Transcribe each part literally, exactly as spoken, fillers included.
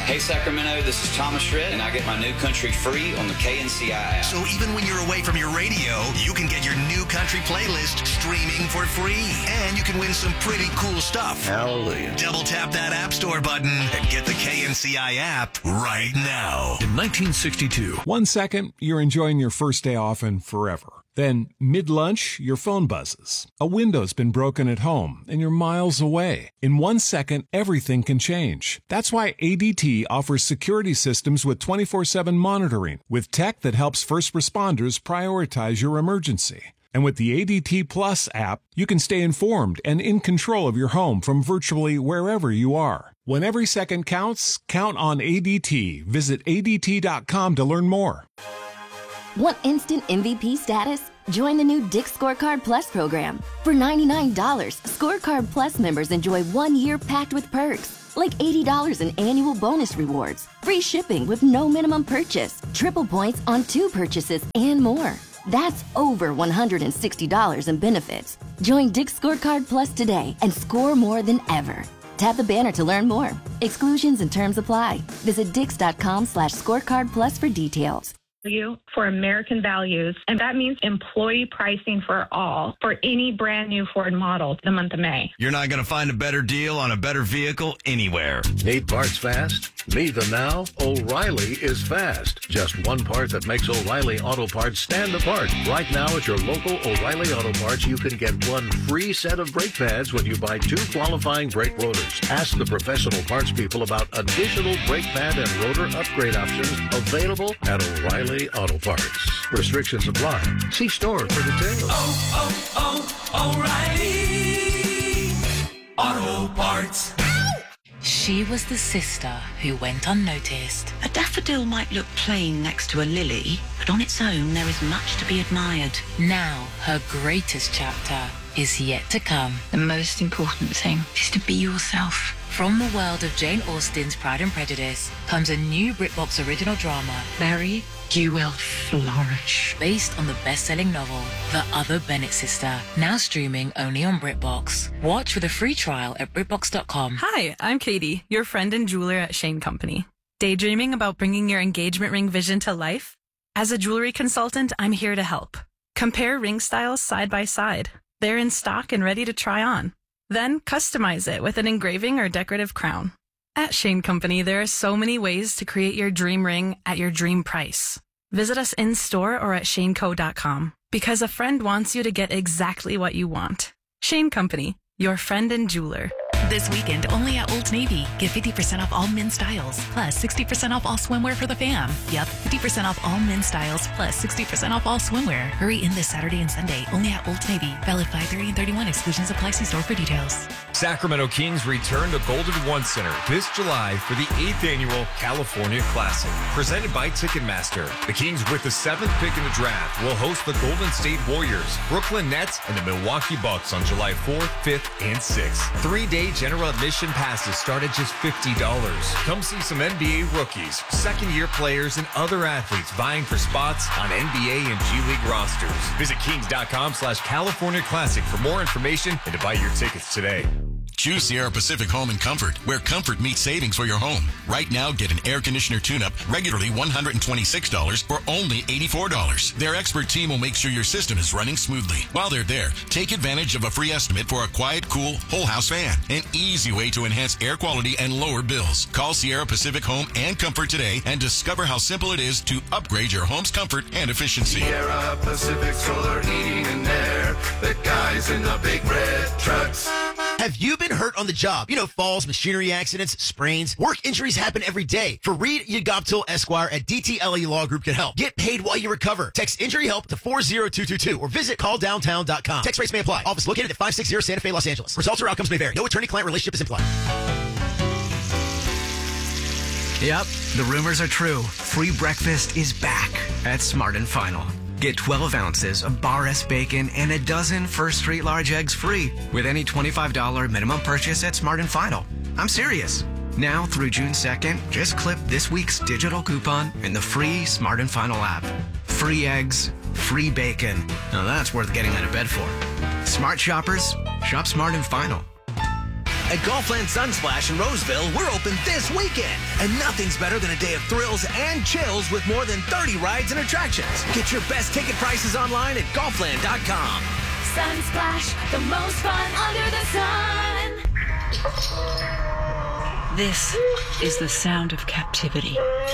Hey Sacramento, this is Thomas Shred, and I get my new country free on the K N C I app. So even when you're away from your radio, you can get your new country playlist streaming for free. And you can win some pretty cool stuff. Hallelujah. Double tap that App Store button and get the K N C I app right now. In nineteen sixty-two. One second, you're enjoying your first day off and forever. Then, mid-lunch, your phone buzzes. A window's been broken at home, and you're miles away. In one second, everything can change. That's why A D T offers security systems with twenty-four seven monitoring, with tech that helps first responders prioritize your emergency. And with the A D T Plus app, you can stay informed and in control of your home from virtually wherever you are. When every second counts, count on A D T. Visit A D T dot com to learn more. Want instant M V P status? Join the new Dick's Scorecard Plus program. For ninety-nine dollars, Scorecard Plus members enjoy one year packed with perks, like eighty dollars in annual bonus rewards, free shipping with no minimum purchase, triple points on two purchases, and more. That's over one hundred sixty dollars in benefits. Join Dick's Scorecard Plus today and score more than ever. Tap the banner to learn more. Exclusions and terms apply. Visit Dix dot com slash scorecard plus for details. For American values, and that means employee pricing for all for any brand new Ford model the month of May. You're not going to find a better deal on a better vehicle anywhere. Need parts fast? Need them now? O'Reilly is fast. Just one part that makes O'Reilly Auto Parts stand apart. Right now at your local O'Reilly Auto Parts, you can get one free set of brake pads when you buy two qualifying brake rotors. Ask the professional parts people about additional brake pad and rotor upgrade options available at O'Reilly Auto Parts. Restrictions apply. See store for details. Oh, oh, oh, O'Reilly Auto Parts. She was the sister who went unnoticed. A daffodil might look plain next to a lily, but on its own there is much to be admired. Now her greatest chapter is yet to come. The most important thing is to be yourself. From the world of Jane Austen's Pride and Prejudice comes a new BritBox original drama, Mary, you will flourish. Based on the best-selling novel, The Other Bennett Sister, now streaming only on BritBox. Watch with a free trial at BritBox dot com. Hi, I'm Katie, your friend and jeweler at Shane Company. Daydreaming about bringing your engagement ring vision to life? As a jewelry consultant, I'm here to help. Compare ring styles side by side. They're in stock and ready to try on. Then customize it with an engraving or decorative crown. At Shane Company, there are so many ways to create your dream ring at your dream price. Visit us in-store or at shane co dot com because a friend wants you to get exactly what you want. Shane Company, your friend and jeweler. This weekend, only at Old Navy. Get fifty percent off all men's styles, plus sixty percent off all swimwear for the fam. Yep, fifty percent off all men's styles, plus sixty percent off all swimwear. Hurry in this Saturday and Sunday, only at Old Navy. Valid five thirty and thirty-one. Exclusions apply. See store for details. Sacramento Kings return to Golden One Center this July for the eighth Annual California Classic, presented by Ticketmaster. The Kings, with the seventh pick in the draft, will host the Golden State Warriors, Brooklyn Nets, and the Milwaukee Bucks on July fourth, fifth, and sixth. Three-day general admission passes start at just fifty dollars. Come see some N B A rookies, second-year players, and other athletes vying for spots on N B A and G League rosters. Visit kings dot com slash California Classic for more information and to buy your tickets today. Choose Sierra Pacific Home and Comfort, where comfort meets savings for your home. Right now, get an air conditioner tune-up, regularly one hundred twenty-six dollars for only eighty-four dollars. Their expert team will make sure your system is running smoothly. While they're there, take advantage of a free estimate for a quiet, cool, whole house fan. An easy way to enhance air quality and lower bills. Call Sierra Pacific Home and Comfort today and discover how simple it is to upgrade your home's comfort and efficiency. Sierra Pacific Solar Heating and Air. The guys in the big red trucks. Have you been hurt on the job? You know, falls, machinery accidents, sprains. Work injuries happen every day. Fareed Yagabtul Esquire at D T L E Law Group can help. Get paid while you recover. Text injury help to four zero two two two or visit call downtown dot com. Text rates may apply. Office located at five sixty Santa Fe, Los Angeles. Results or outcomes may vary. No attorney-client relationship is implied. Yep, the rumors are true. Free breakfast is back at Smart and Final. Get twelve ounces of Bar S bacon and a dozen First Street large eggs free with any twenty-five dollars minimum purchase at Smart and Final. I'm serious. Now through June second, just clip this week's digital coupon in the free Smart and Final app. Free eggs, free bacon. Now that's worth getting out of bed for. Smart shoppers, shop Smart and Final. At Golfland Sunsplash in Roseville, we're open this weekend. And nothing's better than a day of thrills and chills with more than thirty rides and attractions. Get your best ticket prices online at golfland dot com. Sunsplash, the most fun under the sun. This is the sound of captivity.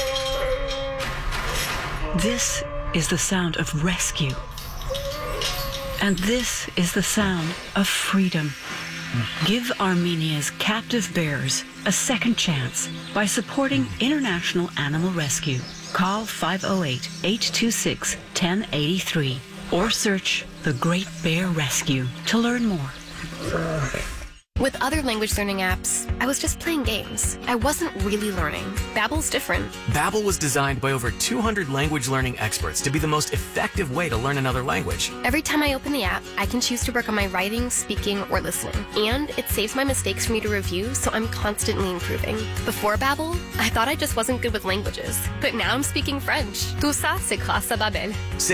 This is the sound of rescue. And this is the sound of freedom. Give Armenia's captive bears a second chance by supporting International Animal Rescue. Call five oh eight, eight two six, one oh eight three or search The Great Bear Rescue to learn more. With other language learning apps, I was just playing games. I wasn't really learning. Babbel's different. Babbel was designed by over two hundred language learning experts to be the most effective way to learn another language. Every time I open the app, I can choose to work on my writing, speaking, or listening. And it saves my mistakes for me to review, so I'm constantly improving. Before Babbel, I thought I just wasn't good with languages. But now I'm speaking French. Tout ça, c'est grâce à Babbel.